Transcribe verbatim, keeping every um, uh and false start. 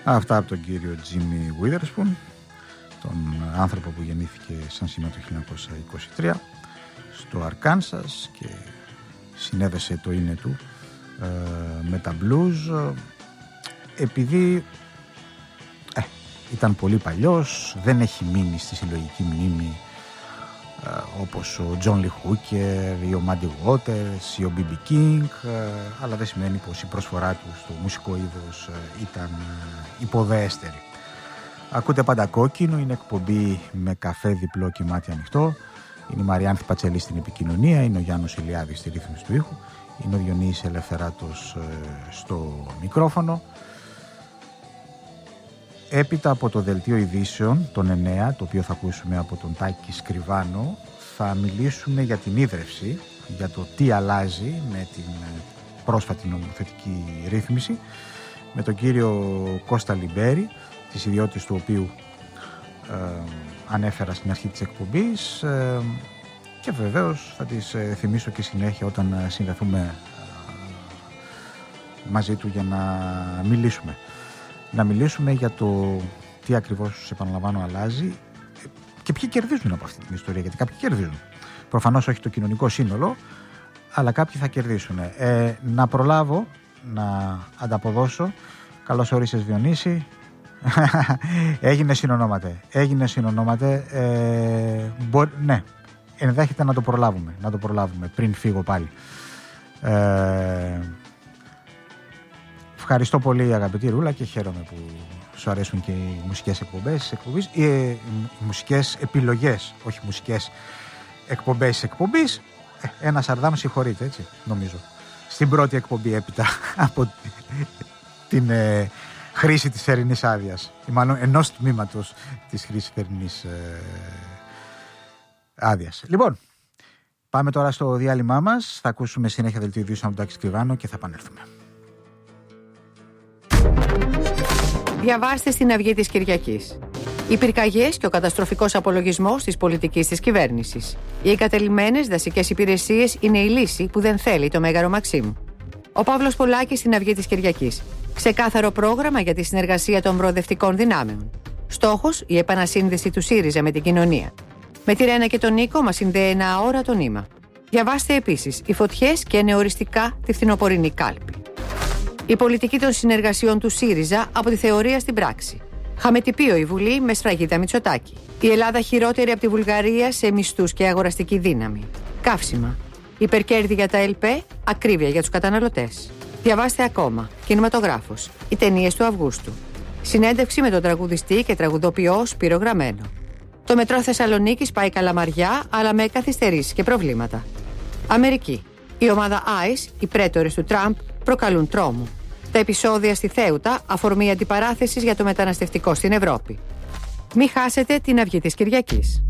Αυτά από τον κύριο Τζίμι Witherspoon, τον άνθρωπο που γεννήθηκε σαν σήμερα το χίλια εννιακόσια είκοσι τρία στο Αρκάνσας και συνέδεσε το είναι του ε, με τα blues, επειδή ε, ήταν πολύ παλιός, δεν έχει μείνει στη συλλογική μνήμη ε, όπως ο Τζον Λι Χούκερ ή ο Μάντι Waters ή ο Μπι Μπι King, ε, αλλά δεν σημαίνει πως η προσφορά του στο μουσικό είδος ε, ήταν ε, υποδέστερη. Ακούτε Πάντα Κόκκινο, είναι εκπομπή με καφέ διπλό και μάτι ανοιχτό. Είναι η Μαριάνθη Πατσελή στην επικοινωνία, είναι ο Γιάννος Ηλιάδης στη ρύθμιση του ήχου, είναι ο Διονύης Ελευθεράτος ε, στο μικρόφωνο. Έπειτα από το δελτίο ειδήσεων των εννέα, το οποίο θα ακούσουμε από τον Τάκη Σκριβάνο, θα μιλήσουμε για την ίδρυυση, για το τι αλλάζει με την πρόσφατη νομοθετική ρύθμιση, με τον κύριο Κώστα Λιμπέρη, τις ιδιότητες του οποίου ε, ανέφερα στην αρχή της εκπομπής, ε, και βεβαίως θα τις ε, θυμίσω και συνέχεια όταν ε, συνδεθούμε ε, μαζί του για να μιλήσουμε. Να μιλήσουμε για το τι ακριβώς, επαναλαμβάνω, αλλάζει και ποιοι κερδίζουν από αυτή την ιστορία, γιατί κάποιοι κερδίζουν. Προφανώς όχι το κοινωνικό σύνολο, αλλά κάποιοι θα κερδίσουν. Ε, να προλάβω να ανταποδώσω. Καλώς όρισες, Διονύση. Έγινε συνονόματε. Έγινε συνονόματε. Ε, μπο, ναι, ενδέχεται να το προλάβουμε. Να το προλάβουμε πριν φύγω πάλι. Ε, ευχαριστώ πολύ, αγαπητή Ρούλα, και χαίρομαι που σου αρέσουν και οι μουσικές εκπομπές, εκπομπές ή ε, οι μουσικές επιλογές, όχι μουσικές εκπομπές της εκπομπής. Ε, ένα Σαρδάμ συγχωρείται, έτσι, νομίζω. Στην πρώτη εκπομπή έπειτα από την ε, χρήση της θερινής άδειας, ή μάλλον ενός τμήματος της χρήσης θερινής ε, άδειας. Λοιπόν, πάμε τώρα στο διάλειμμά μας. Θα ακούσουμε συνέχεια δελτίο ειδήσεων από τον Τάκη Σκριβάνο και θα επανέλθουμε. Διαβάστε στην Αυγή της Κυριακής. Οι πυρκαγιές και ο καταστροφικός απολογισμός της πολιτικής της κυβέρνησης. Οι εγκατελειμμένες δασικές υπηρεσίες είναι η λύση που δεν θέλει το Μέγαρο Μαξίμου. Ο Παύλος Πολάκης στην Αυγή της Κυριακής. Ξεκάθαρο πρόγραμμα για τη συνεργασία των προοδευτικών δυνάμεων. Στόχος, η επανασύνδεση του ΣΥΡΙΖΑ με την κοινωνία. Με τη Ρένα και τον Νίκο μας συνδέει ένα αόρατο νήμα. Διαβάστε επίσης οι φωτιές και νεοοριστικά τη φθινοπορεινή κάλπη. Η πολιτική των συνεργασιών του ΣΥΡΙΖΑ από τη θεωρία στην πράξη. Χαμετυπίο η Βουλή με σφραγίδα Μητσοτάκη. Η Ελλάδα χειρότερη από τη Βουλγαρία σε μισθούς και αγοραστική δύναμη. Καύσιμα. Υπερκέρδη για τα ΕΛΠΕ, ακρίβεια για τους καταναλωτές. Διαβάστε ακόμα. Κινηματογράφος. Οι ταινίες του Αυγούστου. Συνέντευξη με τον τραγουδιστή και τραγουδοποιό Σπύρο Γραμμένο. Το μετρό Θεσσαλονίκης πάει καλαμαριά, αλλά με καθυστερήσεις και προβλήματα. Αμερική. Η ομάδα άις, οι πρέτορες του Τραμπ, προκαλούν τρόμο. Τα επεισόδια στη Θέουτα, αφορμή αντιπαράθεσης για το μεταναστευτικό στην Ευρώπη. Μη χάσετε την Αυγή της Κυριακής.